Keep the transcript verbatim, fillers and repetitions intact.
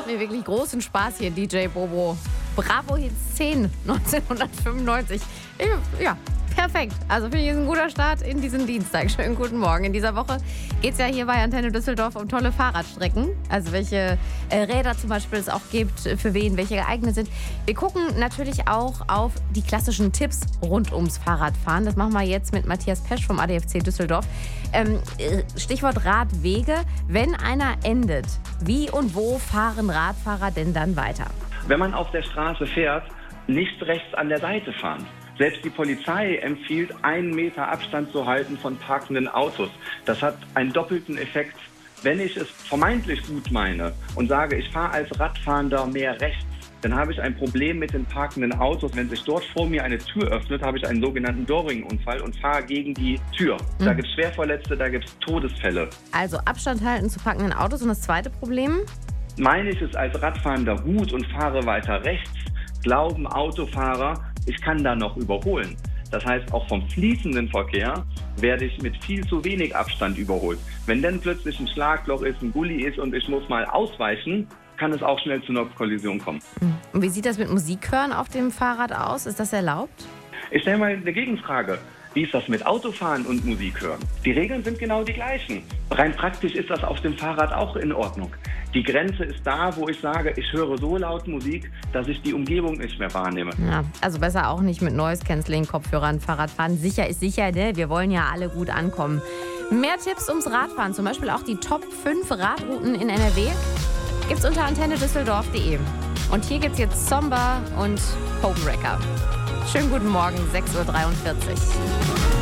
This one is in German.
mir wirklich großen Spaß hier, D J Bobo. Bravo Hits zehn, neunzehnhundertfünfundneunzig. Ich, ja, perfekt. Also finde ich, ist ein guter Start in diesen Dienstag. Schönen guten Morgen. In dieser Woche geht es ja hier bei Antenne Düsseldorf um tolle Fahrradstrecken. Also welche äh, Räder zum Beispiel es auch gibt, für wen, welche geeignet sind. Wir gucken natürlich auch auf die klassischen Tipps rund ums Fahrradfahren. Das machen wir jetzt mit Matthias Pesch vom A D F C Düsseldorf. Ähm, Stichwort Radwege. Wenn einer endet, wie und wo fahren Radfahrer denn dann weiter? Wenn man auf der Straße fährt, nicht rechts an der Seite fahren. Selbst die Polizei empfiehlt, einen Meter Abstand zu halten von parkenden Autos. Das hat einen doppelten Effekt. Wenn ich es vermeintlich gut meine und sage, ich fahre als Radfahrender mehr rechts, dann habe ich ein Problem mit den parkenden Autos. Wenn sich dort vor mir eine Tür öffnet, habe ich einen sogenannten Doorring-Unfall und fahre gegen die Tür. Mhm. Da gibt es Schwerverletzte, da gibt es Todesfälle. Also Abstand halten zu parkenden Autos. Und das zweite Problem? Meine ich es als Radfahrender gut und fahre weiter rechts, glauben Autofahrer, ich kann da noch überholen. Das heißt, auch vom fließenden Verkehr werde ich mit viel zu wenig Abstand überholt. Wenn dann plötzlich ein Schlagloch ist, ein Gully ist und ich muss mal ausweichen, kann es auch schnell zu einer Kollision kommen. Und wie sieht das mit Musik hören auf dem Fahrrad aus? Ist das erlaubt? Ich stelle mal eine Gegenfrage. Wie ist das mit Autofahren und Musik hören? Die Regeln sind genau die gleichen. Rein praktisch ist das auf dem Fahrrad auch in Ordnung. Die Grenze ist da, wo ich sage, ich höre so laut Musik, dass ich die Umgebung nicht mehr wahrnehme. Ja, also besser auch nicht mit Noise-Canceling, Kopfhörern, Fahrradfahren. Sicher ist sicher, ne? Wir wollen ja alle gut ankommen. Mehr Tipps ums Radfahren, zum Beispiel auch die Top fünf Radrouten in N R W, gibt's unter antenne düsseldorf punkt de. Und hier gibt's jetzt Somber und Homewrecker. Schönen guten Morgen, sechs Uhr dreiundvierzig.